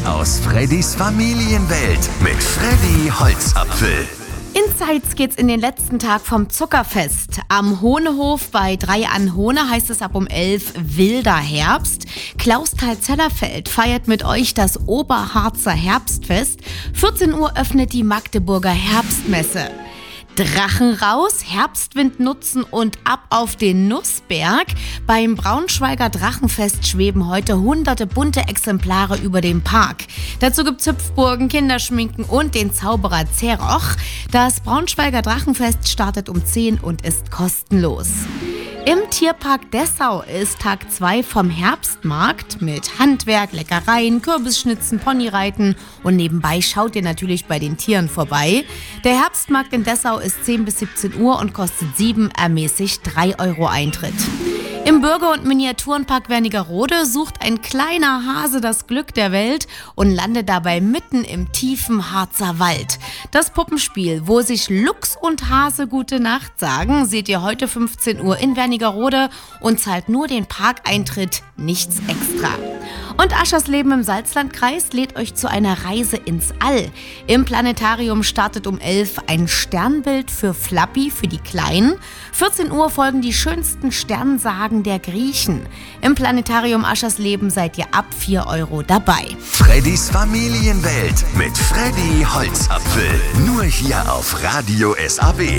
aus Freddys Familienwelt mit Freddy Holzapfel. In Zeitz geht's in den letzten Tag vom Zuckerfest. Am Hohnehof bei 3 an Hohne heißt es ab um 11 wilder Herbst. Klausthal-Zellerfeld feiert mit euch das Oberharzer Herbstfest. 14 Uhr öffnet die Magdeburger Herbstmesse. Drachen raus, Herbstwind nutzen und ab auf den Nussberg. Beim Braunschweiger Drachenfest schweben heute hunderte bunte Exemplare über dem Park. Dazu gibt's Hüpfburgen, Kinderschminken und den Zauberer Zeroch. Das Braunschweiger Drachenfest startet um 10 und ist kostenlos. Im Tierpark Dessau ist Tag 2 vom Herbstmarkt mit Handwerk, Leckereien, Kürbisschnitzen, Ponyreiten und nebenbei schaut ihr natürlich bei den Tieren vorbei. Der Herbstmarkt in Dessau ist 10 bis 17 Uhr und kostet 7, ermäßigt 3 Euro Eintritt. Im Bürger- und Miniaturenpark Wernigerode sucht ein kleiner Hase das Glück der Welt und landet dabei mitten im tiefen Harzer Wald. Das Puppenspiel, wo sich Luchs und Hase gute Nacht sagen, seht ihr heute 15 Uhr in Wernigerode und zahlt nur den Parkeintritt, nichts extra. Und Aschersleben im Salzlandkreis lädt euch zu einer Reise ins All. Im Planetarium startet um 11 ein Sternbild für Flappy, für die Kleinen. 14 Uhr folgen die schönsten Sternsagen der Griechen. Im Planetarium Aschersleben seid ihr ab 4 Euro dabei. Freddys Familienwelt mit Freddy Holzapfel. Nur hier auf Radio SAB.